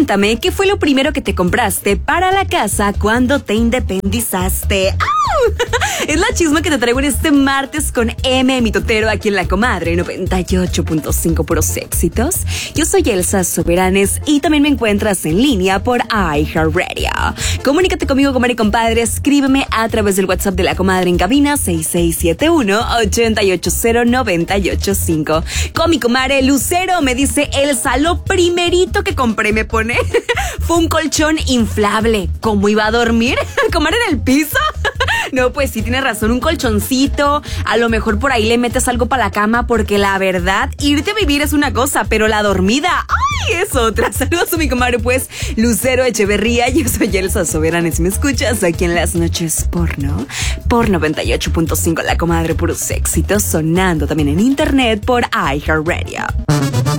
cuéntame, ¿qué fue lo primero que te compraste para la casa cuando te independizaste? ¡Au! Es la chisma que te traigo en este martes con M, mi totero, aquí en La Comadre 98.5 puros éxitos. Yo soy Elsa Soberanes y también me encuentras en línea por iHeartRadio. Comunícate conmigo, comadre y compadre. Escríbeme a través del WhatsApp de La Comadre en cabina 6671-880985. Con mi comadre Lucero me dice Elsa, lo primerito que compré, me pone, fue un colchón inflable. ¿Cómo iba a dormir? ¿Comadre en el piso? No, pues sí, tienes razón, un colchoncito, a lo mejor por ahí le metes algo para la cama, porque la verdad, irte a vivir es una cosa, pero la dormida, ¡ay! Es otra. Saludos a mi comadre, pues, Lucero Echeverría. Yo soy Elsa Soberanes, si me escuchas aquí en las noches porno, por 98.5 La Comadre, puros éxitos, sonando también en internet por iHeartRadio.